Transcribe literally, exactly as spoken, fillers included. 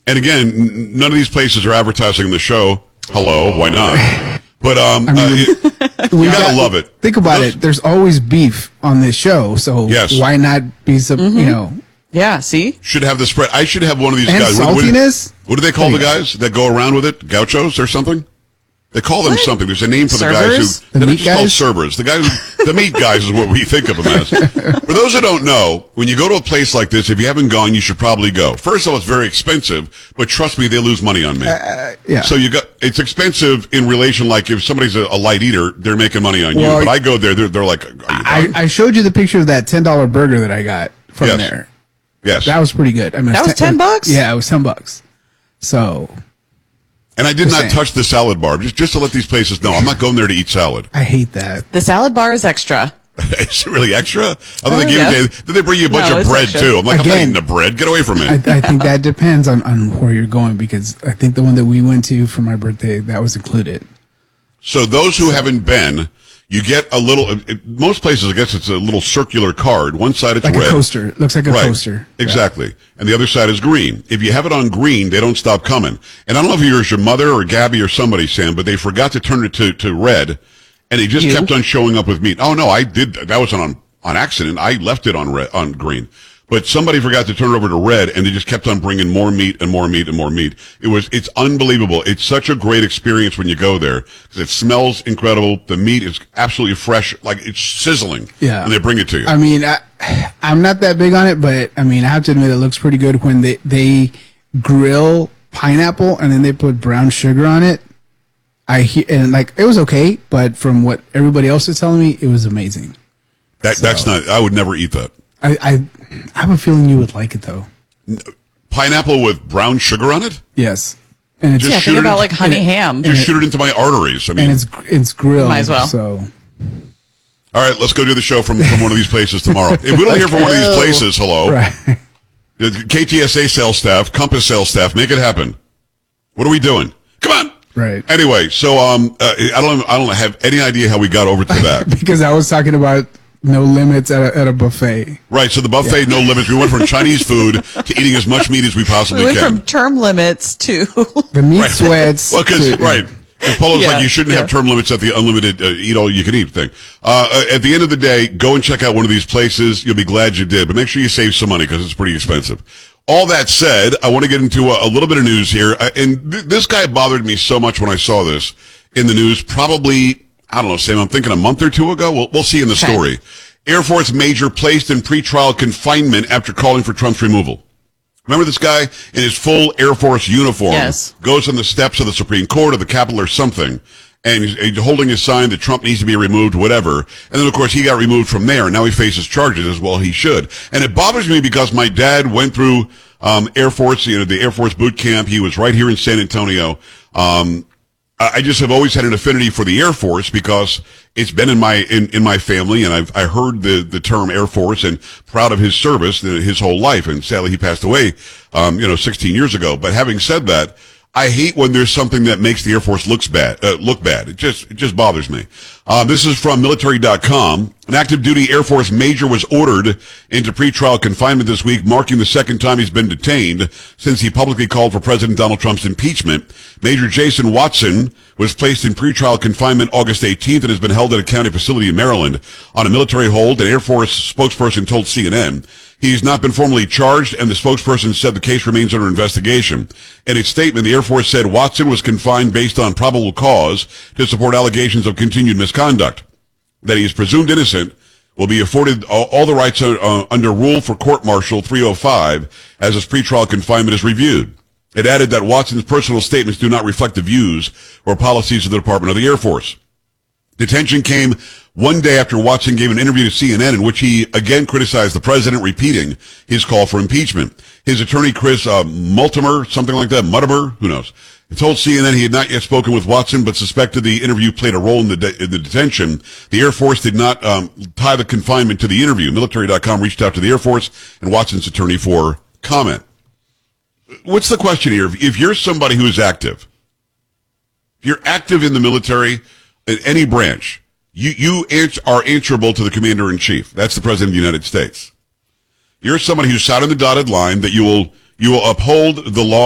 And again, n- none of these places are advertising the show. Hello, why not? But um, I mean, uh, it, we you gotta got, love it. Think about Those, it. There's always beef on this show, so yes. why not be some? Mm-hmm. You know. Yeah. See. Should have the spread. I should have one of these and guys. Saltiness. What, what, what do they call the guys that go around with it? Gauchos or something? They call them what? something. There's a name for Servers? the guys who the they're meat just called guys? servers. The guys, the meat guys is what we think of them as. For those who don't know, when you go to a place like this, if you haven't gone, you should probably go. First of all, it's very expensive, but trust me, they lose money on me. Uh, yeah. So you got it's expensive in relation. Like if somebody's a, a light eater, they're making money on well, you. But I go there, they're, they're like, are you I, I showed you the picture of that ten dollar burger that I got from yes. there. Yes, that was pretty good. I mean, that was ten, ten bucks. Yeah, it was ten bucks. So. And I did not touch the salad bar, just just to let these places know I'm not going there to eat salad. I hate that. The salad bar is extra. Is it really extra? I thought Oh, they gave yeah. you, did they bring you a bunch No, of it's bread extra. too? I'm like, Again, I'm not eating the bread. Get away from me. I, I think that depends on, on where you're going, because I think the one that we went to for my birthday, that was included. So those who haven't been, you get a little. It, most places, I guess, it's a little circular card. One side it's like red, a coaster. It looks like a right. coaster. Exactly, yeah. And the other side is green. If you have it on green, they don't stop coming. And I don't know if it was your mother or Gabby or somebody, Sam, but they forgot to turn it to, to red, and it just you? kept on showing up with meat. Oh no, I did. That was on on accident. I left it on red, on green. But somebody forgot to turn it over to red, and they just kept on bringing more meat and more meat and more meat. It was, it's unbelievable. It's such a great experience when you go there, because it smells incredible. The meat is absolutely fresh, like it's sizzling. Yeah. And they bring it to you. I mean, I, I'm not that big on it, but I mean, I have to admit, it looks pretty good when they, they grill pineapple and then they put brown sugar on it. I hear, and like, it was okay, but from what everybody else is telling me, it was amazing. That, so, that's not, I would never eat that. I, I, I have a feeling you would like it though. Pineapple with brown sugar on it? Yes. And it's, Just Yeah, shoot think it about in- like honey and it- ham. Just shoot it into my arteries. I mean, and it's, it's grilled. Might as well. So. all right, let's go do the show from, from one of these places tomorrow. If we don't hear from one of these places, hello. Right. The K T S A sales staff, Compass sales staff, make it happen. What are we doing? Come on. Right. Anyway, so um, uh, I don't, I don't have any idea how we got over to that. Because I was talking about no limits at a, at a buffet. Right. So the buffet, yeah. No limits. We went from Chinese food to eating as much meat as we possibly We went can. from term limits to The meat right. sweats. Well, because to, right. And Polo's Yeah, like, you shouldn't yeah. have term limits at the unlimited uh, eat all you can eat thing. Uh, uh, at the end of the day, go and check out one of these places. You'll be glad you did, but make sure you save some money because it's pretty expensive. All that said, I want to get into a, a little bit of news here. Uh, and th- this guy bothered me so much when I saw this in the news. Probably, I don't know, Sam, I'm thinking a month or two ago. We'll, we'll see in the Okay. story. Air Force major placed in pretrial confinement after calling for Trump's removal. Remember this guy in his full Air Force uniform? Yes. Goes on the steps of the Supreme Court or the Capitol or something, and he's, he's holding his sign that Trump needs to be removed, whatever. And then, of course, he got removed from there, and now he faces charges as well. He should. And it bothers me because my dad went through um, Air Force, you know, the Air Force boot camp. He was right here in San Antonio. Um, I just have always had an affinity for the Air Force because it's been in my in, in my family, and I've I heard the, the term Air Force and proud of his service his whole life. And sadly, he passed away, um, you know, sixteen years ago. But having said that, I hate when there's something that makes the Air Force looks bad, uh, look bad. It just, it just bothers me. Uh, this is from military dot com. An active duty Air Force major was ordered into pretrial confinement this week, marking the second time he's been detained since he publicly called for President Donald Trump's impeachment. Major Jason Watson was placed in pretrial confinement August eighteenth and has been held at a county facility in Maryland on a military hold. An Air Force spokesperson told C N N. He's not been formally charged, and the spokesperson said the case remains under investigation. In its statement, the Air Force said Watson was confined based on probable cause to support allegations of continued misconduct. That he is presumed innocent will be afforded all, all the rights uh, under Rule for Court-Martial three oh five as his pretrial confinement is reviewed. It added that Watson's personal statements do not reflect the views or policies of the Department of the Air Force. Detention came one day after Watson gave an interview to C N N in which he again criticized the president, repeating his call for impeachment. His attorney, Chris uh, Multimer, something like that, Mutimer, who knows, he told C N N he had not yet spoken with Watson, but suspected the interview played a role in the, de- in the detention. The Air Force did not um, tie the confinement to the interview. military dot com reached out to the Air Force and Watson's attorney for comment. What's the question here? If you're somebody who is active, if you're active in the military, in any branch, you, you ans- are answerable to the commander-in-chief. That's the president of the United States. You're somebody who's sat on the dotted line that you will, you will uphold the law